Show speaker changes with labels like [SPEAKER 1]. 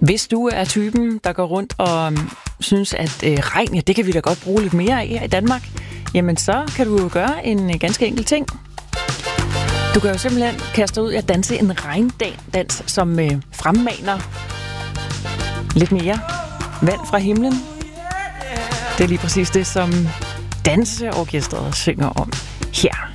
[SPEAKER 1] Hvis du er typen, der går rundt og synes, at regn, ja, det kan vi da godt bruge lidt mere af her i Danmark, jamen så kan du jo gøre en ganske enkel ting. Du kan jo simpelthen kaste ud og danse en regndans, som fremmaner lidt mere vand fra himlen. Det er lige præcis det, som danseorkestret synger om her.